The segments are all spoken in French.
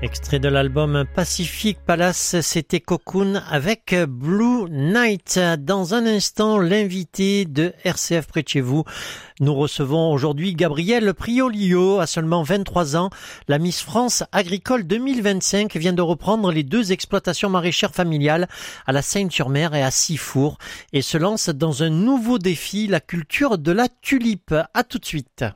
Extrait de l'album Pacific Palace, c'était Cocoon avec Blue Night. Dans un instant, l'invité de RCF près de chez vous. Nous recevons aujourd'hui Gabrielle Priolio, à seulement 23 ans. La Miss France Agricole 2025 vient de reprendre les 2 exploitations maraîchères familiales à la Seyne-sur-Mer et à Sifour et se lance dans un nouveau défi, la culture de la tulipe. À tout de suite.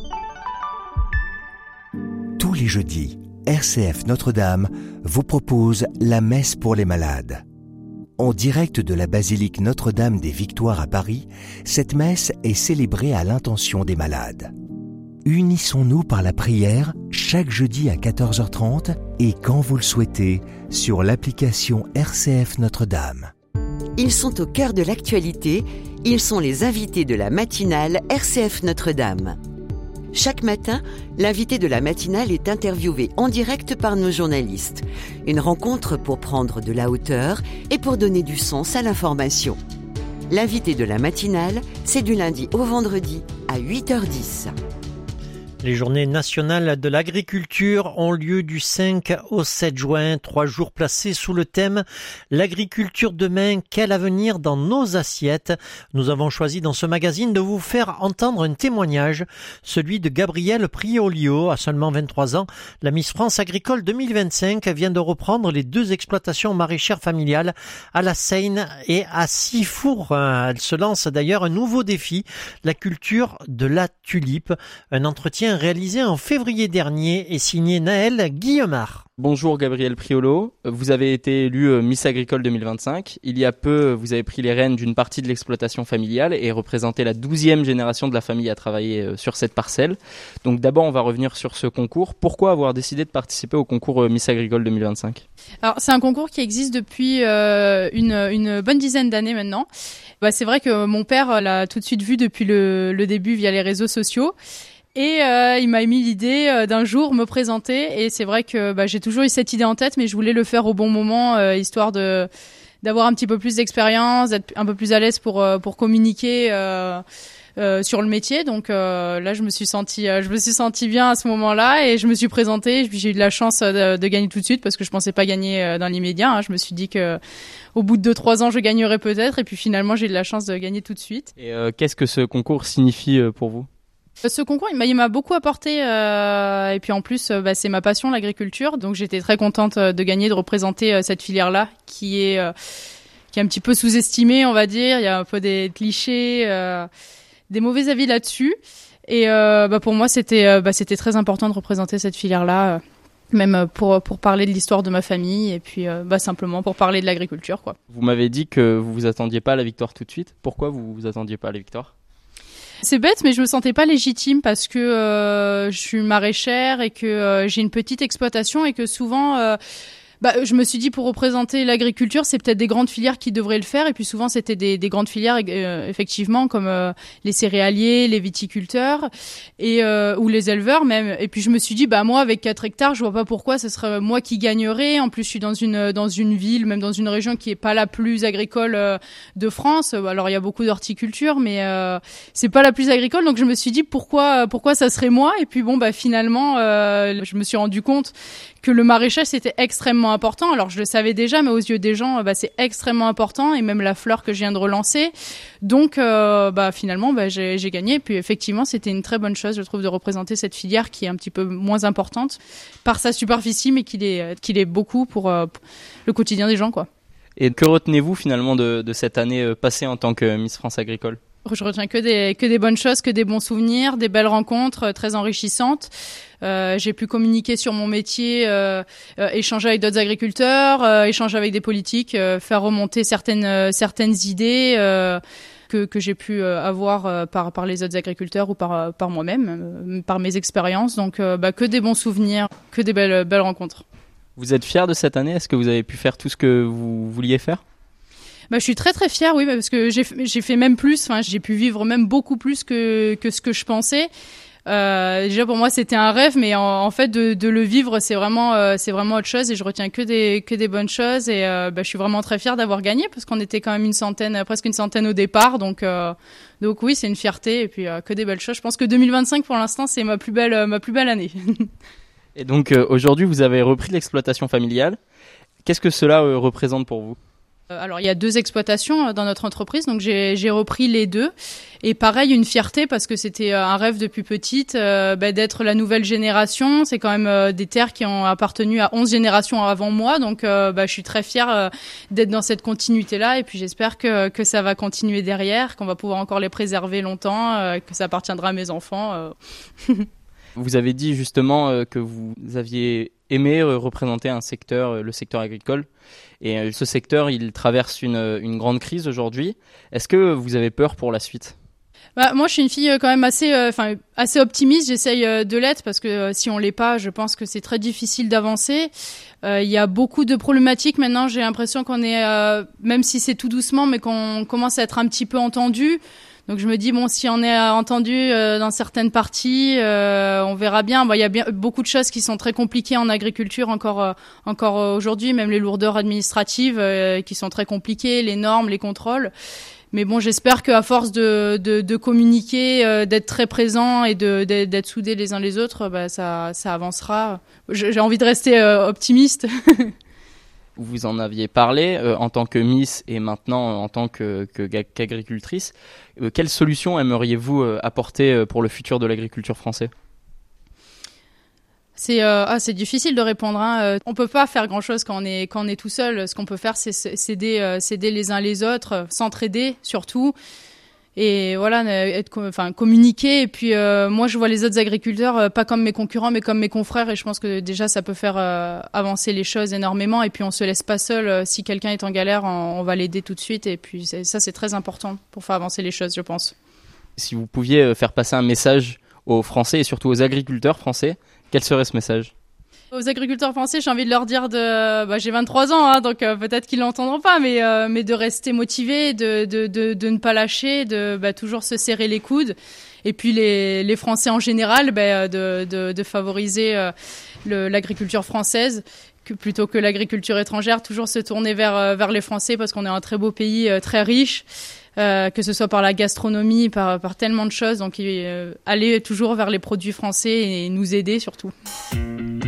Tous les jeudis, RCF Notre-Dame vous propose la messe pour les malades. En direct de la basilique Notre-Dame des Victoires à Paris, cette messe est célébrée à l'intention des malades. Unissons-nous par la prière chaque jeudi à 14h30 et quand vous le souhaitez sur l'application RCF Notre-Dame. Ils sont au cœur de l'actualité, ils sont les invités de la matinale RCF Notre-Dame. Chaque matin, l'invité de la matinale est interviewé en direct par nos journalistes. Une rencontre pour prendre de la hauteur et pour donner du sens à l'information. L'invité de la matinale, c'est du lundi au vendredi à 8h10. Les journées nationales de l'agriculture ont lieu du 5 au 7 juin, 3 jours placés sous le thème « L'agriculture demain, quel avenir dans nos assiettes ?» Nous avons choisi dans ce magazine de vous faire entendre un témoignage, celui de Gabrielle Priolio, à seulement 23 ans. La Miss France Agricole 2025 vient de reprendre les 2 exploitations maraîchères familiales à la Seyne et à Sifour. Elle se lance d'ailleurs un nouveau défi, la culture de la tulipe, un entretien réalisé en février dernier et signé Naël Guillemard. Bonjour Gabrielle Priolo, vous avez été élue Miss Agricole 2025. Il y a peu, vous avez pris les rênes d'une partie de l'exploitation familiale et représenté la 12e génération de la famille à travailler sur cette parcelle. Donc d'abord, on va revenir sur ce concours. Pourquoi avoir décidé de participer au concours Miss Agricole 2025 ? Alors c'est un concours qui existe depuis une bonne dizaine d'années maintenant. C'est vrai que mon père l'a tout de suite vu depuis le début via les réseaux sociaux. Et il m'a émis l'idée d'un jour me présenter, et c'est vrai que j'ai toujours eu cette idée en tête, mais je voulais le faire au bon moment, histoire d'avoir un petit peu plus d'expérience, d'être un peu plus à l'aise pour communiquer sur le métier. Donc là je me suis sentie bien à ce moment-là, et je me suis présentée. Puis j'ai eu de la chance de gagner tout de suite, parce que je pensais pas gagner dans l'immédiat. Je me suis dit que au bout de 2-3 ans je gagnerais peut-être, et puis finalement j'ai eu de la chance de gagner tout de suite. Et qu'est-ce que ce concours signifie pour vous ? Ce concours, il m'a beaucoup apporté, et puis en plus, c'est ma passion, l'agriculture. Donc j'étais très contente de gagner, de représenter cette filière-là, qui est un petit peu sous-estimée, on va dire. Il y a un peu des clichés, des mauvais avis là-dessus. Et pour moi, c'était très important de représenter cette filière-là, même pour parler de l'histoire de ma famille, et puis simplement pour parler de l'agriculture, quoi. Vous m'avez dit que vous vous attendiez pas à la victoire tout de suite. Pourquoi vous vous attendiez pas à la victoire ? C'est bête, mais je me sentais pas légitime, parce que je suis maraîchère et que j'ai une petite exploitation, et que souvent je me suis dit, pour représenter l'agriculture, c'est peut-être des grandes filières qui devraient le faire. Et puis souvent, c'était des grandes filières, effectivement, comme les céréaliers, les viticulteurs, ou les éleveurs même. Et puis je me suis dit, moi, avec 4 hectares, je vois pas pourquoi ce serait moi qui gagnerais. En plus, je suis dans une ville, même dans une région qui est pas la plus agricole de France. Alors, il y a beaucoup d'horticulture, mais c'est pas la plus agricole. Donc je me suis dit, pourquoi ça serait moi? Et puis finalement, je me suis rendu compte que le maraîchage, c'était extrêmement important. Alors je le savais déjà, mais aux yeux des gens, c'est extrêmement important, et même la fleur que je viens de relancer. Donc finalement, j'ai gagné. Et puis effectivement, c'était une très bonne chose, je trouve, de représenter cette filière qui est un petit peu moins importante par sa superficie, mais qu'il est beaucoup pour le quotidien des gens, quoi. Et que retenez-vous finalement de cette année passée en tant que Miss France Agricole ? Je retiens que des bonnes choses, que des bons souvenirs, des belles rencontres très enrichissantes. J'ai pu communiquer sur mon métier, échanger avec d'autres agriculteurs, échanger avec des politiques, faire remonter certaines idées que j'ai pu avoir par les autres agriculteurs ou par moi-même, par mes expériences. Donc que des bons souvenirs, que des belles rencontres. Vous êtes fière de cette année ? Est-ce que vous avez pu faire tout ce que vous vouliez faire ? Je suis très très fière, oui, parce que j'ai fait même plus. Enfin, j'ai pu vivre même beaucoup plus que ce que je pensais. Déjà pour moi c'était un rêve, mais en fait de le vivre c'est vraiment autre chose, et je retiens que des bonnes choses, et je suis vraiment très fière d'avoir gagné, parce qu'on était quand même presque une centaine au départ, donc oui, c'est une fierté, et puis que des belles choses. Je pense que 2025 pour l'instant c'est ma plus belle année. Et donc aujourd'hui, vous avez repris l'exploitation familiale. Qu'est-ce que cela représente pour vous ? Alors il y a 2 exploitations dans notre entreprise, donc j'ai repris les 2. Et pareil, une fierté parce que c'était un rêve depuis petite d'être la nouvelle génération. C'est quand même des terres qui ont appartenu à 11 générations avant moi, donc je suis très fière d'être dans cette continuité-là. Et puis j'espère que ça va continuer derrière, qu'on va pouvoir encore les préserver longtemps, que ça appartiendra à mes enfants. Vous avez dit justement que vous aviez aimé représenter un secteur, le secteur agricole. Et ce secteur, il traverse une grande crise aujourd'hui. Est-ce que vous avez peur pour la suite ? Moi, je suis une fille quand même assez optimiste. J'essaye de l'être parce que si on l'est pas, je pense que c'est très difficile d'avancer. Il y a beaucoup de problématiques maintenant. J'ai l'impression qu'on est, même si c'est tout doucement, mais qu'on commence à être un petit peu entendu. Donc je me dis bon, si on est entendu dans certaines parties, on verra bien. Il y a bien beaucoup de choses qui sont très compliquées en agriculture encore aujourd'hui, même les lourdeurs administratives qui sont très compliquées, les normes, les contrôles. Mais bon, j'espère qu'à force de communiquer, d'être très présent et d'être soudés les uns les autres, ça avancera. J'ai envie de rester optimiste. Vous en aviez parlé en tant que Miss et maintenant en tant qu'agricultrice. Quelles solutions aimeriez-vous apporter pour le futur de l'agriculture française ? C'est difficile de répondre. On peut pas faire grand-chose quand on est tout seul. Ce qu'on peut faire, c'est s'aider les uns les autres, s'entraider surtout. Et voilà, communiquer. Et puis moi, je vois les autres agriculteurs pas comme mes concurrents, mais comme mes confrères. Et je pense que déjà, ça peut faire avancer les choses énormément. Et puis on se laisse pas seul. Si quelqu'un est en galère, on va l'aider tout de suite. Et puis ça, c'est très important pour faire avancer les choses, je pense. Si vous pouviez faire passer un message aux Français et surtout aux agriculteurs français, quel serait ce message ? Aux agriculteurs français, j'ai envie de leur dire j'ai 23 ans, donc peut-être qu'ils l'entendront pas, mais de rester motivés, de ne pas lâcher, de toujours se serrer les coudes. Et puis les Français en général, de favoriser l'agriculture française plutôt que l'agriculture étrangère. Toujours se tourner vers les Français parce qu'on est un très beau pays, très riche. Que ce soit par la gastronomie, par tellement de choses. Donc aller toujours vers les produits français et nous aider surtout.